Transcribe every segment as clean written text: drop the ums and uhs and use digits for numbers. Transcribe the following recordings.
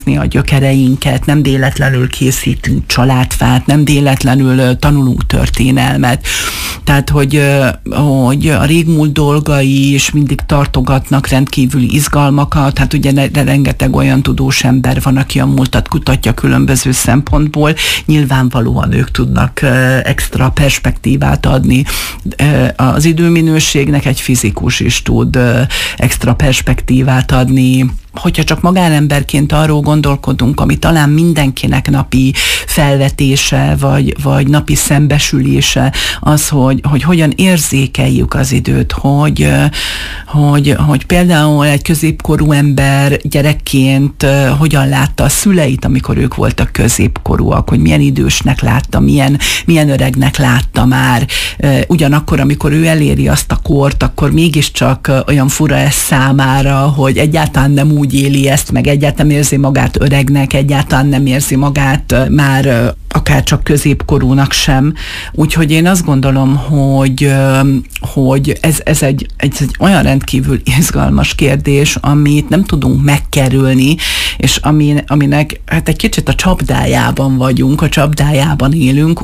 a gyökereinket, nem véletlenül készítünk családfát, nem véletlenül tanulunk történelmet. Tehát, hogy a régmúlt dolgai is mindig tartogatnak rendkívüli izgalmakat, hát ugye rengeteg olyan tudós ember van, aki a múltat kutatja különböző szempontból, nyilvánvalóan ők tudnak extra perspektívát adni. Az időminőségnek egy fizikus is tud extra perspektívát adni. Hogyha csak magánemberként arról gondolkodunk, ami talán mindenkinek napi felvetése, vagy napi szembesülése, az, hogy hogyan érzékeljük az időt, hogy például egy középkorú ember gyerekként hogyan látta a szüleit, amikor ők voltak középkorúak, hogy milyen idősnek látta, milyen öregnek látta már. Ugyanakkor, amikor ő eléri azt a kort, akkor mégiscsak olyan fura ez számára, hogy egyáltalán nem úgy éli ezt, meg egyáltalán nem érzi magát öregnek, egyáltalán nem érzi magát már akár csak középkorúnak sem. Úgyhogy én azt gondolom, hogy ez egy olyan rendkívül izgalmas kérdés, amit nem tudunk megkerülni, és aminek hát egy kicsit a csapdájában vagyunk, a csapdájában élünk,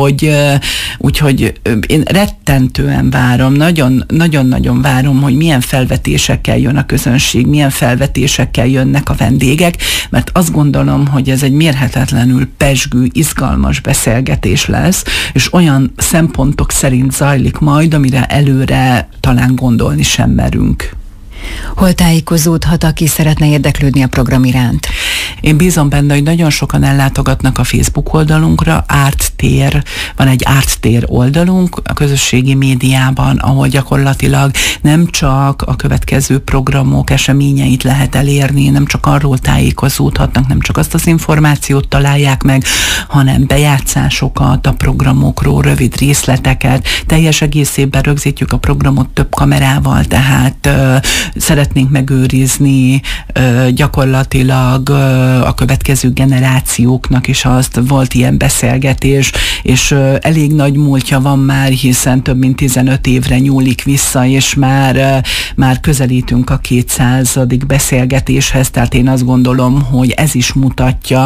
úgyhogy én rettentően várom, nagyon-nagyon várom, hogy milyen felvetésekkel jön a közönség, milyen felvetésekkel jönnek a vendégek, mert azt gondolom, hogy ez egy mérhetetlenül pezsgő, izgalmas beszélgetés lesz, és olyan szempontok szerint zajlik majd, amire előre talán gondolni sem merünk. Hol tájékozódhat, aki szeretne érdeklődni a program iránt? Én bízom benne, hogy nagyon sokan ellátogatnak a Facebook oldalunkra, Arttér, van egy Arttér oldalunk a közösségi médiában, ahol gyakorlatilag nem csak a következő programok eseményeit lehet elérni, nem csak arról tájékozódhatnak, nem csak azt az információt találják meg, hanem bejátszásokat a programokról, rövid részleteket, teljes egészében rögzítjük a programot több kamerával, tehát szeretnénk megőrizni gyakorlatilag a következő generációknak is azt, volt ilyen beszélgetés, és elég nagy múltja van már, hiszen több mint 15 évre nyúlik vissza, és már közelítünk a 200. beszélgetéshez, tehát én azt gondolom, hogy ez is mutatja,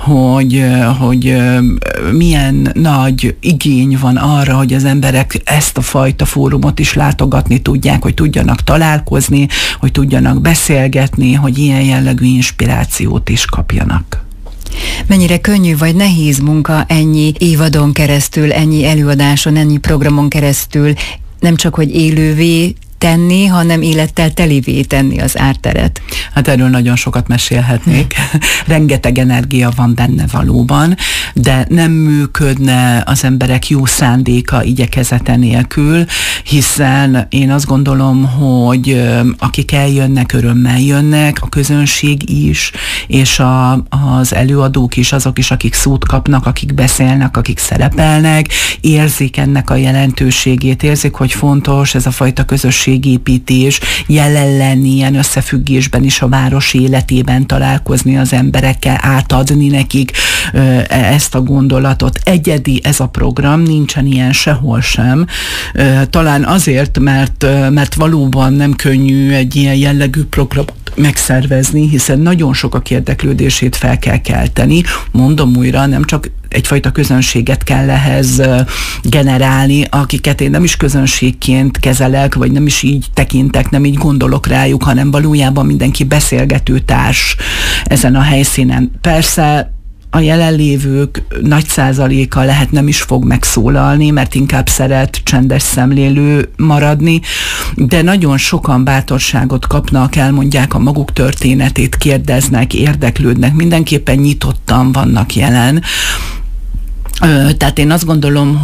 hogy milyen nagy igény van arra, hogy az emberek ezt a fajta fórumot is látogatni tudják, hogy tudjanak találkozni, hogy tudjanak beszélgetni, hogy ilyen jellegű inspirációt is kapjanak. Mennyire könnyű vagy nehéz munka ennyi évadon keresztül, ennyi előadáson, ennyi programon keresztül nem csak hogy élővé tenni, hanem élettel telivé tenni az árteret? Hát erről nagyon sokat mesélhetnék. Rengeteg energia van benne valóban, de nem működne az emberek jó szándéka, igyekezete nélkül, hiszen én azt gondolom, hogy akik eljönnek, örömmel jönnek, a közönség is, és az előadók is, azok is, akik szót kapnak, akik beszélnek, akik szerepelnek, érzik ennek a jelentőségét, érzik, hogy fontos ez a fajta közösségépítés, jelen lenni ilyen összefüggésben is a város életében, találkozni az emberekkel, átadni nekik ezt a gondolatot. Egyedi ez a program, nincsen ilyen sehol sem. Talán azért, mert valóban nem könnyű egy ilyen jellegű programot megszervezni, hiszen nagyon sokak érdeklődését fel kell kelteni. Mondom újra, nem csak egyfajta közönséget kell ehhez generálni, akiket én nem is közönségként kezelek, vagy nem is így tekintek, nem így gondolok rájuk, hanem valójában mindenki beszélgető társ ezen a helyszínen. Persze a jelenlévők nagy százaléka lehet nem is fog megszólalni, mert inkább szeret csendes szemlélő maradni, de nagyon sokan bátorságot kapnak, elmondják a maguk történetét, kérdeznek, érdeklődnek, mindenképpen nyitottan vannak jelen. Tehát én azt gondolom,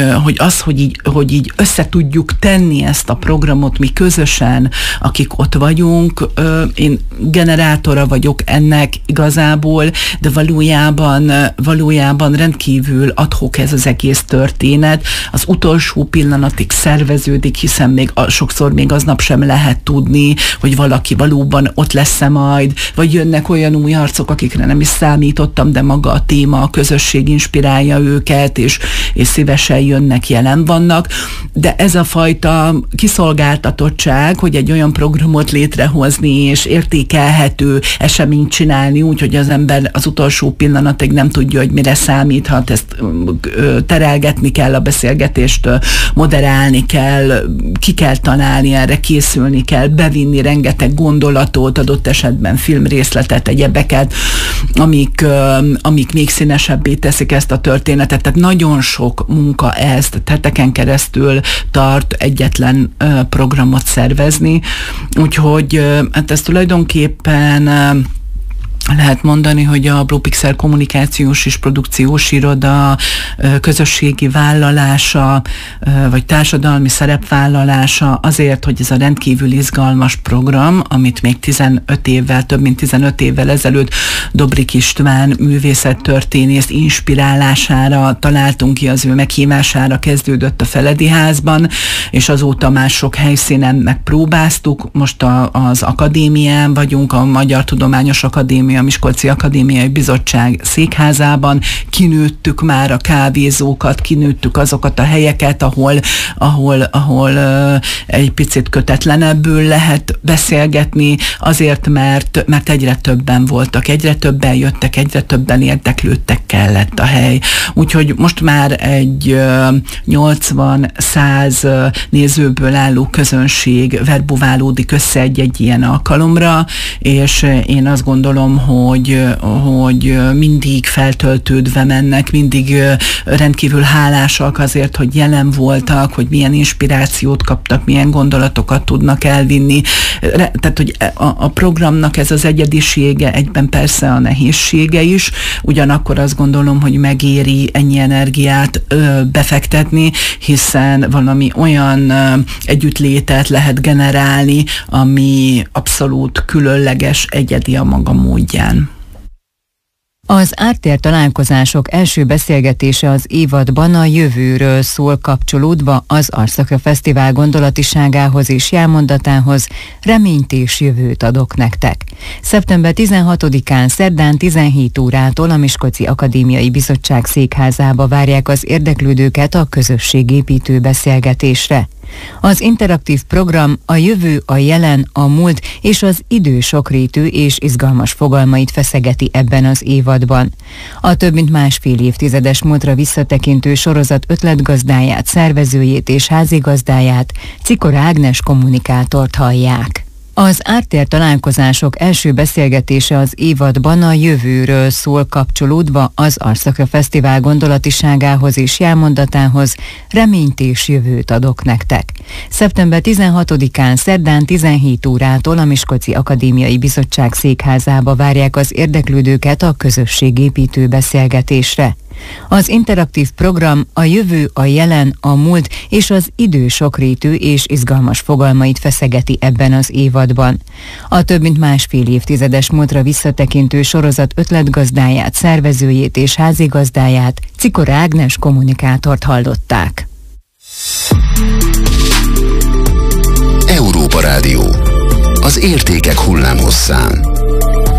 hogy így össze tudjuk tenni ezt a programot mi közösen, akik ott vagyunk. Én generátora vagyok ennek igazából, de valójában rendkívül ad hoc ez az egész történet. Az utolsó pillanatig szerveződik, hiszen sokszor még aznap sem lehet tudni, hogy valaki valóban ott lesz-e majd, vagy jönnek olyan új arcok, akikre nem is számítottam, de maga a téma, a közösség inspirálja őket, és szívesen jönnek, jelen vannak, de ez a fajta kiszolgáltatottság, hogy egy olyan programot létrehozni, és értékelhető eseményt csinálni, úgyhogy az ember az utolsó pillanatig nem tudja, hogy mire számíthat, ezt terelgetni kell, a beszélgetést moderálni kell, ki kell találni, erre készülni kell, bevinni rengeteg gondolatot, adott esetben filmrészletet, egyebeket, amik még színesebbé teszik ezt a történetet. Tehát nagyon sok munka ezt, heteken keresztül tart egyetlen programot szervezni, úgyhogy hát ez tulajdonképpen lehet mondani, hogy a Blue Pixel kommunikációs és produkciós iroda közösségi vállalása, vagy társadalmi szerepvállalása azért, hogy ez a rendkívül izgalmas program, amit még több mint 15 évvel ezelőtt Dobrik István művészettörténész inspirálására találtunk ki, az ő meghívására kezdődött a Feledi Házban, és azóta már sok helyszínen megpróbáztuk. Most az akadémián vagyunk, a Magyar Tudományos Akadémia, a Miskolci Akadémiai Bizottság székházában, kinőttük már a kávézókat, kinőttük azokat a helyeket, ahol egy picit kötetlenebbül lehet beszélgetni, azért, mert egyre többen voltak, egyre többen jöttek, egyre többen érdeklődtek, kellett a hely. Úgyhogy most már egy 80-100 nézőből álló közönség verbuválódik össze egy ilyen alkalomra, és én azt gondolom, hogy mindig feltöltődve mennek, mindig rendkívül hálásak azért, hogy jelen voltak, hogy milyen inspirációt kaptak, milyen gondolatokat tudnak elvinni. Tehát, hogy a programnak ez az egyedisége, egyben persze a nehézsége is, ugyanakkor azt gondolom, hogy megéri ennyi energiát befektetni, hiszen valami olyan együttlétet lehet generálni, ami abszolút különleges, egyedi a maga módján. Az Ártér találkozások első beszélgetése az évadban a jövőről szól, kapcsolódva az Arszakra Fesztivál gondolatiságához és jelmondatához: reményt és jövőt adok nektek. Szeptember 16-án szerdán 17 órától a Miskolci Akadémiai Bizottság székházába várják az érdeklődőket a közösségépítő beszélgetésre. Az interaktív program a jövő, a jelen, a múlt és az idő sokrétű és izgalmas fogalmait feszegeti ebben az évadban. A több mint másfél évtizedes múltra visszatekintő sorozat ötletgazdáját, szervezőjét és házigazdáját, Cikora Ágnes kommunikátort hallják. Az Ártér találkozások első beszélgetése az évadban a jövőről szól, kapcsolódva az Arszakra Fesztivál gondolatiságához és jelmondatához: reményt és jövőt adok nektek. Szeptember 16-án szerdán 17 órától a Miskolci Akadémiai Bizottság székházába várják az érdeklődőket a közösségépítő beszélgetésre. Az interaktív program a jövő, a jelen, a múlt és az idő sokrétű és izgalmas fogalmait feszegeti ebben az évadban. A több mint másfél évtizedes múltra visszatekintő sorozat ötletgazdáját, szervezőjét és házigazdáját, Cikora Ágnes kommunikátort hallották. Európa Rádió. Az értékek hullámhosszán.